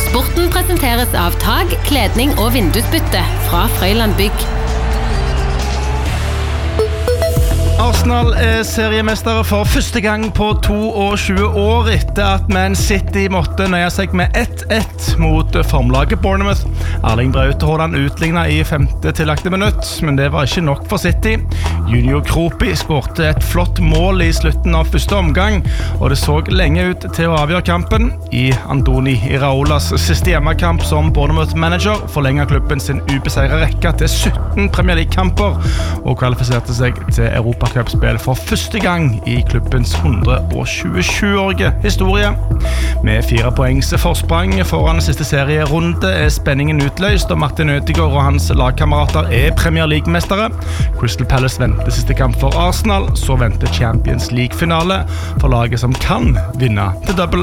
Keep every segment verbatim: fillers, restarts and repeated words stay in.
Sporten presenteres av Tag, kledning og vindusbytte fra Frøyland Bygg. Arsenal er seriemestere for første gang på tjueto år etter at Man City måtte nøye seg med ett ett mot formlaget Bournemouth. Erling Braut Haaland utlignet i femte tillagte minutt, men det var ikke nok for City. Junior Kropi skårte et flott mål i slutten av første omgang, og det så lenge ut til å avgjøre kampen. I Andoni Iraolas siste hjemmekamp som Bournemouth-manager forlenget klubben sin ubeseiret rekke til sytten Premier League-kamper og kvalifiserte seg til Europa Cup-spill for første gang i klubbens hundre tjuesju-årige historie. Med fire poengs forsprang foran siste serierunde er spenningen utløst, og Martin Ødegaard og hans lagkamerater er Premier League-mestere. Crystal Palace venter siste kamp for Arsenal, så venter Champions League-finale for laget som kan vinne til double.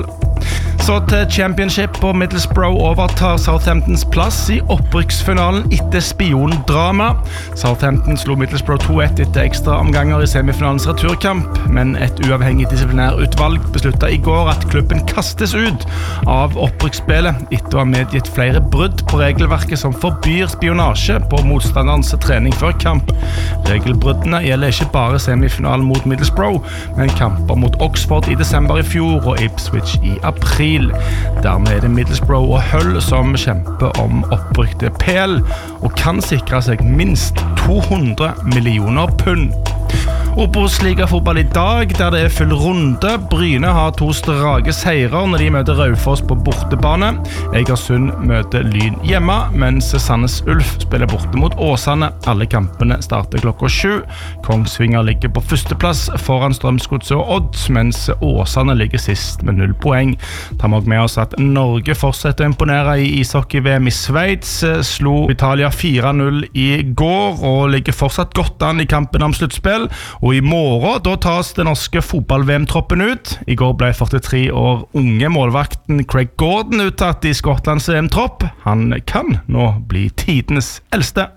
Så til Championship, og Middlesbrough overtar Southamptons plass i opprykksfinalen etter spiondrama. Southampton slo Middlesbrough to ett etter ekstra omganger i semifinalens returkamp, men et uavhengig disiplinærutvalg besluttet i går at klubben kastes ut av opprykksspillet etter å ha medgitt flere brudd på regelverket som forbyr spionasje på motstanderens trening før kamp. Regelbruddene gjelder ikke bare semifinalen mot Middlesbrough, men kamper mot Oxford i desember i fjor og Ipswich i april. Dermed er det Middlesbrough og Hull som kjemper om opprykk til P L og kan sikre seg minst to hundre millioner pund. Obos-liga-fotball i dag, der det er full runde. Bryne har to strake seirer når de møter Raufoss på bortebane. Egersund møter Lyn hjemme, mens Sandnes Ulf spiller borte mot Åsane. Alle kampene starter klokka sju. Kongsvinger ligger på førsteplass foran Strømsgodset og Odd, mens Åsane ligger sist med null poeng. Ta med med oss at Norge fortsetter å imponere i ishockey-V M i Sveits. Slo Italia fire null i går og ligger fortsatt godt an i kampen om sluttspill. Og i morgen, da tas den norske fotball-V M-troppen ut. I går ble førtitre år unge målvakten Craig Gordon uttatt i Skottlands V M-tropp. Han kan nå bli tidens eldste.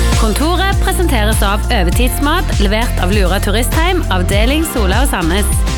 Kontoret presenteres av Overtidsmat, levert av Lura Turistheim, avdeling Sola og Sandnes.